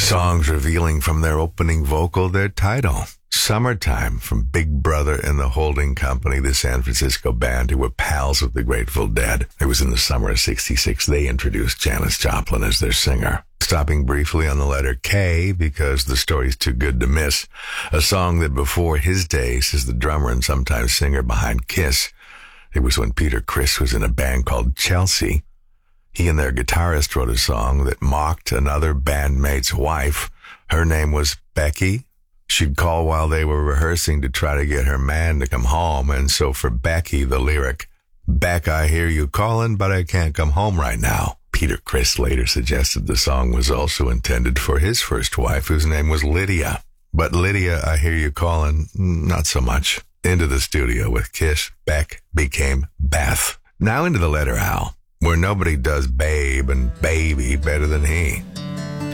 Songs revealing from their opening vocal their title. Summertime from Big Brother and the Holding Company, the San Francisco band who were pals with the Grateful Dead. It was in the summer of '66 they introduced Janis Joplin as their singer. Stopping briefly on the letter K because the story's too good to miss. A song that before his days is the drummer and sometimes singer behind Kiss. It was when Peter Criss was in a band called Chelsea. He and their guitarist wrote a song that mocked another bandmate's wife. Her name was Becky. She'd call while they were rehearsing to try to get her man to come home, and so for Becky, the lyric, "Beck, I hear you calling, but I can't come home right now." Peter Criss later suggested the song was also intended for his first wife, whose name was Lydia. But Lydia, I hear you calling, not so much. Into the studio with Kiss, Beck became Beth. Now into the letter Al, where nobody does babe and baby better than he.